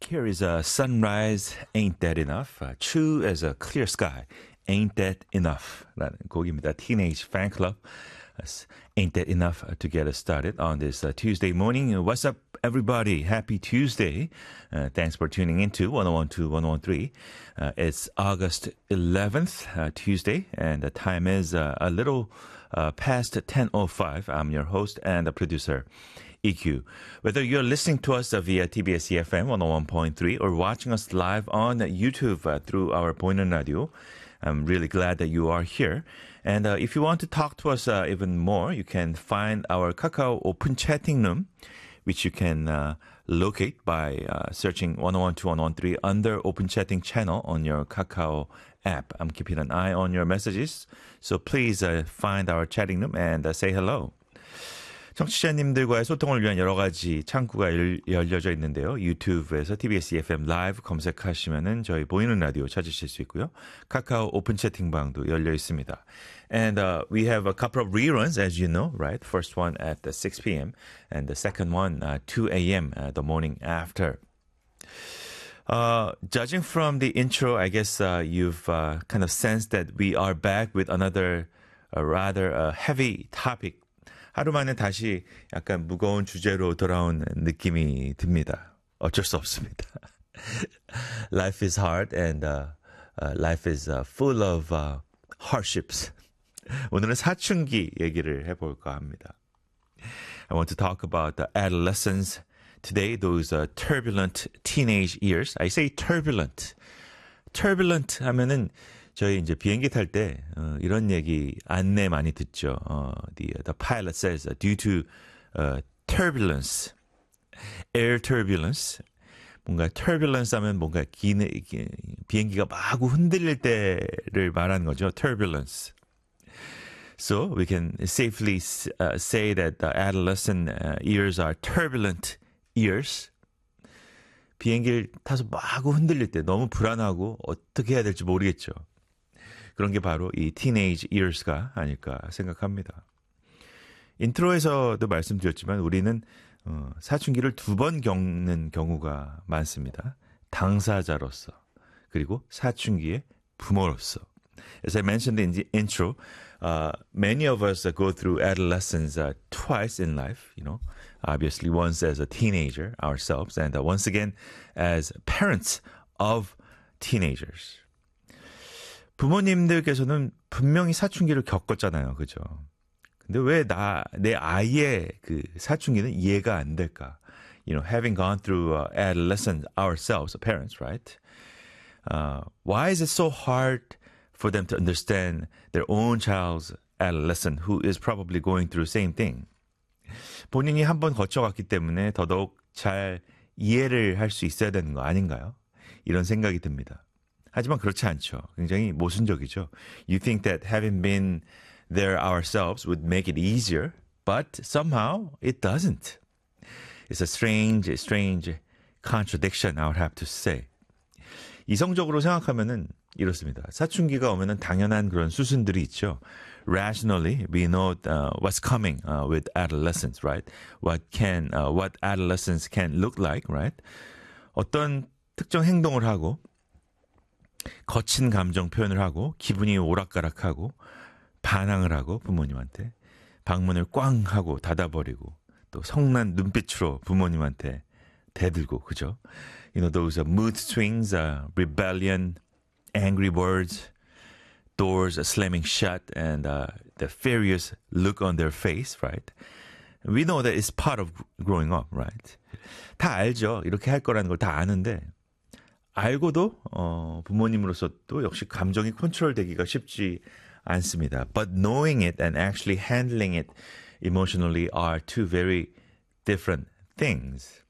Here is a sunrise, ain't that enough? True as a clear sky, ain't that enough? 라는 곡입니다. Teenage Fan Club. Ain't that enough to get us started on this Tuesday morning? What's up, everybody? Happy Tuesday. Thanks for tuning into 1012, 1013. It's August 11th, Tuesday, and the time is a little past 10:05. I'm your host and producer, EQ. Whether you're listening to us via TBS EFM 101.3 or watching us live on YouTube through our 보이는 radio, I'm really glad that you are here. And if you want to talk to us even more, you can find our Kakao open chatting room, which you can locate by searching 1012, 113 under open chatting channel on your Kakao app. I'm keeping an eye on your messages. So please find our chatting room and say hello. 청취자님들과의 소통을 위한 여러 가지 창구가 열려져 있는데요. 유튜브에서 TBS EFM 라이브 검색하시면은 저희 보이는 라디오 찾으실 수 있고요. 카카오 오픈 채팅방도 열려 있습니다. And we have a couple of reruns, as you know, right? First one at 6 p.m. and the second one 2 a.m. The morning after. Judging from the intro, I guess you've kind of sensed that we are back with another rather heavy topic. 하루 만에 다시 약간 무거운 주제로 돌아온 느낌이 듭니다. 어쩔 수 없습니다. Life is hard and life is full of hardships. 오늘은 사춘기 얘기를 해볼까 합니다. I want to talk about the adolescence today, those turbulent teenage years. I say turbulent. Turbulent 하면은 저희 이제 비행기 탈 때 이런 얘기 안내 많이 듣죠. The pilot says due to turbulence, air turbulence. 뭔가 turbulence 하면 뭔가 비행기가 막 흔들릴 때를 말하는 거죠. Turbulence. So we can safely say that the adolescent years are turbulent years. 비행기를 타서 막 흔들릴 때 너무 불안하고 어떻게 해야 될지 모르겠죠. 그런 게 바로 이 teenage years가 아닐까 생각합니다. 인트로에서도 말씀드렸지만 우리는 사춘기를 두 번 겪는 경우가 많습니다. 당사자로서 그리고 사춘기의 부모로서. As I mentioned in the intro, many of us go through adolescence twice in life, you know, obviously once as a teenager ourselves and once again as parents of teenagers. 부모님들께서는 분명히 사춘기를 겪었잖아요. 그죠? 근데 왜 내 아이의 그 사춘기는 이해가 안 될까? You know, having gone through adolescence ourselves, parents, right? Why is it so hard for them to understand their own child's adolescent who is probably going through the same thing? 본인이 한번 거쳐갔기 때문에 더더욱 잘 이해를 할 수 있어야 되는 거 아닌가요? 이런 생각이 듭니다. 하지만 그렇지 않죠. 굉장히 모순적이죠. You think that having been there ourselves would make it easier, but somehow it doesn't. It's a strange contradiction, I would have to say. 이성적으로 생각하면은 이렇습니다. 사춘기가 오면은 당연한 그런 수순들이 있죠. Rationally, we know what's coming with adolescence, right? What adolescence can look like, right? 어떤 특정 행동을 하고 거친 감정 표현을 하고 기분이 오락가락하고 반항을 하고 부모님한테 방문을 꽝 하고 닫아버리고 또 성난 눈빛으로 부모님한테 대들고 그죠? You know those mood swings, rebellion, angry words, doors slamming shut, and the furious look on their face, right? We know that it's part of growing up, right? 다 알죠. 이렇게 할 거라는 걸 다 아는데 알고도 부모님으로서도 역시 감정이 컨트롤되기가 쉽지 않습니다. But knowing it and actually handling it emotionally are two very different things.